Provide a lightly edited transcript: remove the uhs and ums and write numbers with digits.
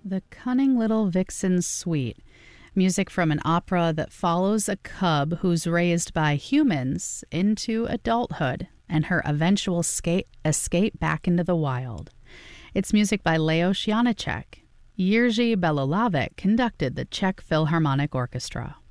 The Cunning Little Vixen's Suite, music from an opera that follows a cub who's raised by humans into adulthood and her eventual escape back into the wild. It's music by Leos Janáček. Jiří Belohlávek conducted the Czech Philharmonic Orchestra.